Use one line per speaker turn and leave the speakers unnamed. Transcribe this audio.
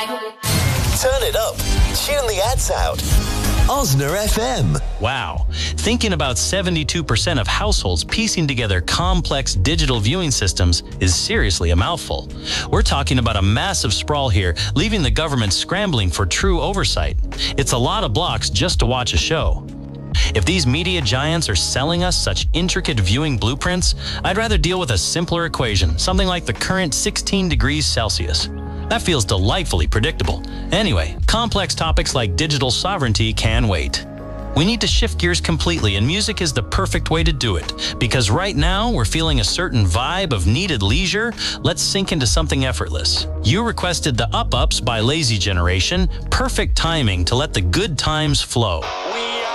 Turn it up. Tune the ads out. Osner FM.
Wow. Thinking about 72% of households piecing together complex digital viewing systems is seriously a mouthful. We're talking about a massive sprawl here, leaving the government scrambling for true oversight. It's a lot of blocks just to watch a show. If these media giants are selling us such intricate viewing blueprints, I'd rather deal with a simpler equation, something like the current 16 degrees Celsius. That feels delightfully predictable. Anyway, complex topics like digital sovereignty can wait. We need to shift gears completely, and music is the perfect way to do it. Because right now, we're feeling a certain vibe of needed leisure. Let's sink into something effortless. You requested the Up Ups by Lazy Generation. Perfect timing to let the good times flow.